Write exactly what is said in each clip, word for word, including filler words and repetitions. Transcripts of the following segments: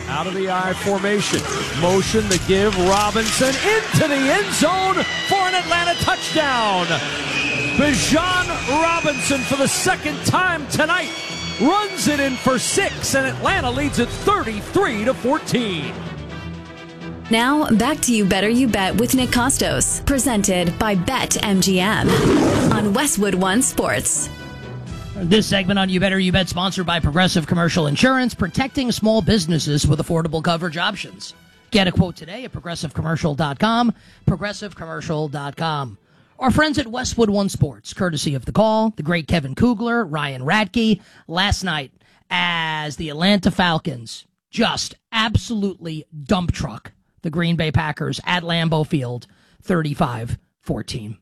Out of the I formation. Motion to give Robinson into the end zone for an Atlanta touchdown. Bijan Robinson for the second time tonight runs it in for six, and Atlanta leads it thirty-three to fourteen. Now, back to You Better You Bet with Nick Costos, presented by BetMGM on Westwood One Sports. This segment on You Better You Bet sponsored by Progressive Commercial Insurance, protecting small businesses with affordable coverage options. Get a quote today at progressive commercial dot com, progressive commercial dot com. Our friends at Westwood One Sports, courtesy of The Call, the great Kevin Kugler, Ryan Radke, last night as the Atlanta Falcons just absolutely dump truck the Green Bay Packers at Lambeau Field, thirty-five fourteen.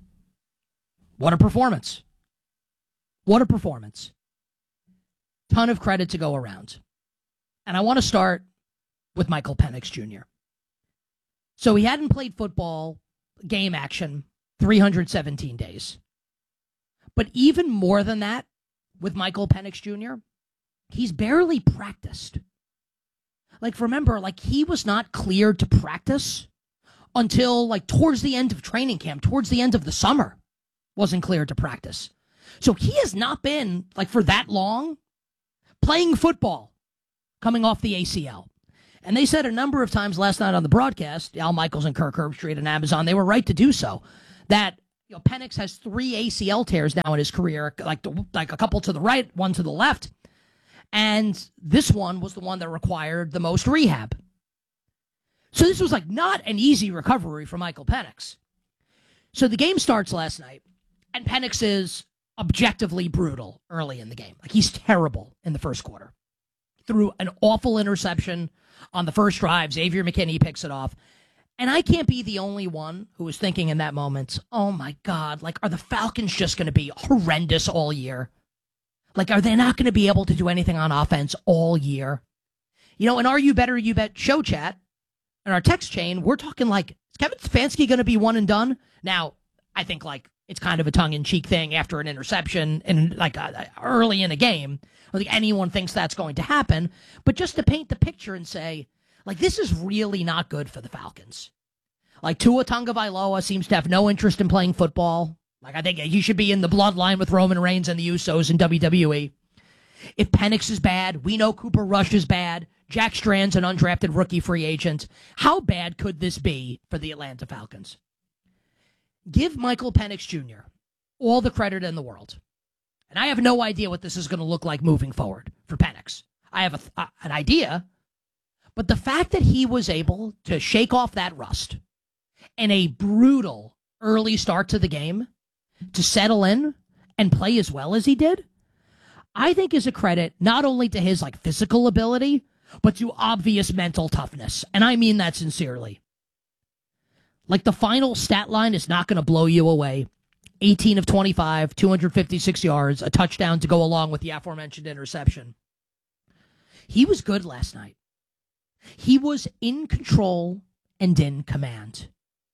What a performance. What a performance. Ton of credit to go around. And I want to start with Michael Penix Junior So he hadn't played football, game action, three hundred seventeen days. But even more than that, with Michael Penix Junior, he's barely practiced. Like, remember, like, he was not cleared to practice until, like, towards the end of training camp, towards the end of the summer, wasn't cleared to practice. So he has not been, like, for that long, playing football, coming off the A C L. And they said a number of times last night on the broadcast, Al Michaels and Kirk Herbstreit and Amazon, they were right to do so, that, you know, Penix has three A C L tears now in his career, like, the, like a couple to the right, one to the left. And this one was the one that required the most rehab. So this was, like, not an easy recovery for Michael Penix. So the game starts last night, and Penix is objectively brutal early in the game. Like, he's terrible in the first quarter. Threw an awful interception on the first drive. Xavier McKinney picks it off. And I can't be the only one who was thinking in that moment, oh my God, like, are the Falcons just going to be horrendous all year? Like, are they not going to be able to do anything on offense all year? You know, in our You Better You Bet show chat, in our text chain, we're talking like, is Kevin Stefanski going to be one and done? Now, I think, like, it's kind of a tongue-in-cheek thing after an interception and, like, uh, early in a game. I don't think anyone thinks that's going to happen. But just to paint the picture and say, like, this is really not good for the Falcons. Like, Tua Tagovailoa seems to have no interest in playing football. Like, I think he should be in the bloodline with Roman Reigns and the Usos in W W E. If Penix is bad, we know Cooper Rush is bad. Jack Strand's an undrafted rookie free agent. How bad could this be for the Atlanta Falcons? Give Michael Penix Junior all the credit in the world. And I have no idea what this is going to look like moving forward for Penix. I have a, uh, an idea. But the fact that he was able to shake off that rust in a brutal early start to the game, to settle in and play as well as he did, I think is a credit not only to his, like, physical ability, but to obvious mental toughness. And I mean that sincerely. Like, the final stat line is not going to blow you away. eighteen of twenty-five, two hundred fifty-six yards, a touchdown to go along with the aforementioned interception. He was good last night. He was in control and in command.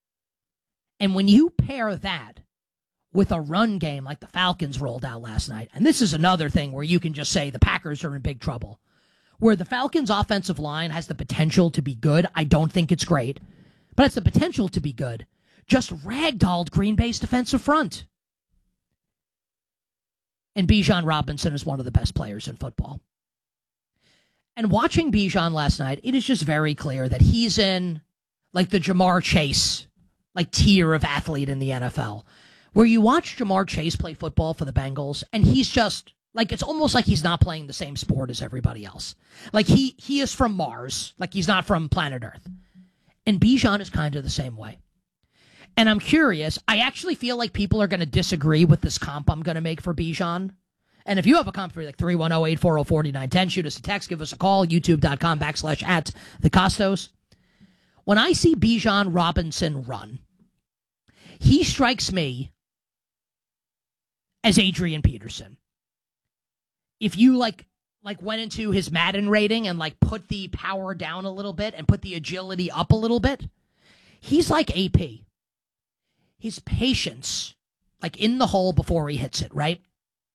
And when you pair that with a run game like the Falcons rolled out last night, and this is another thing where you can just say the Packers are in big trouble, where the Falcons' offensive line has the potential to be good. I don't think it's great, but it's the potential to be good. Just ragdolled Green Bay's defensive front. And Bijan Robinson is one of the best players in football. And watching Bijan last night, it is just very clear that he's in, like, the Jamar Chase, like, tier of athlete in the N F L, where you watch Jamar Chase play football for the Bengals, and he's just, like, it's almost like he's not playing the same sport as everybody else. Like, he he is from Mars. Like, he's not from planet Earth. And Bijan is kind of the same way. And I'm curious, I actually feel like people are going to disagree with this comp I'm going to make for Bijan. And if you have a comp for like three one zero, eight four zero, four nine one zero, shoot us a text, give us a call, youtube.com backslash at the Costos. When I see Bijan Robinson run, he strikes me as Adrian Peterson. If you like like went into his Madden rating and like put the power down a little bit and put the agility up a little bit, he's like A P. His patience, like in the hole before he hits it, right?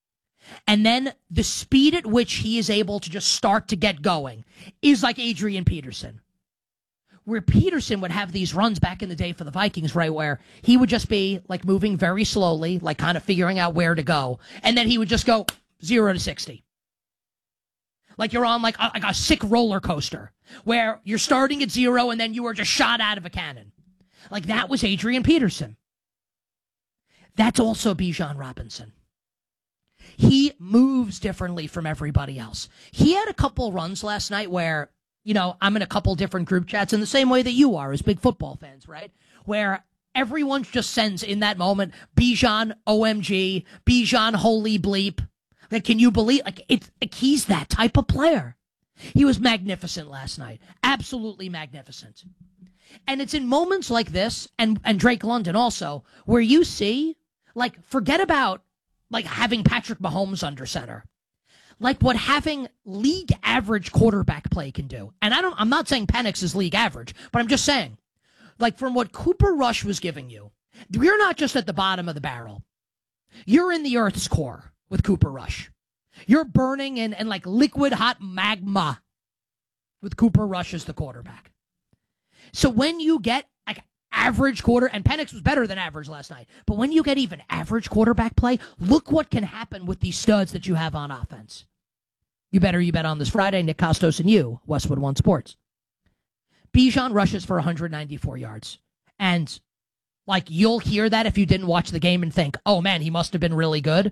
And then the speed at which he is able to just start to get going is like Adrian Peterson. Where Peterson would have these runs back in the day for the Vikings, right, where he would just be like moving very slowly, like kind of figuring out where to go. And then he would just go zero to sixty. Like you're on like a, like a sick roller coaster where you're starting at zero and then you are just shot out of a cannon. Like that was Adrian Peterson. That's also Bijan Robinson. He moves differently from everybody else. He had a couple runs last night where, you know, I'm in a couple different group chats in the same way that you are as big football fans, right? Where everyone just sends in that moment, Bijan, O M G, Bijan, holy bleep. Like, can you believe, like, it's, like, he's that type of player. He was magnificent last night. Absolutely magnificent. And it's in moments like this, and, and Drake London also, where you see, like, forget about, like, having Patrick Mahomes under center. Like what having league average quarterback play can do. And I don't, I'm not saying Penix is league average, but I'm just saying, like from what Cooper Rush was giving you, you're not just at the bottom of the barrel. You're in the Earth's core with Cooper Rush. You're burning in, in like liquid hot magma with Cooper Rush as the quarterback. So when you get like average quarter, and Penix was better than average last night, but when you get even average quarterback play, look what can happen with these studs that you have on offense. You better you bet on this Friday. Nick Costos and you, Westwood One Sports. Bijan rushes for one hundred ninety-four yards. And like you'll hear that if you didn't watch the game and think, oh man, he must have been really good.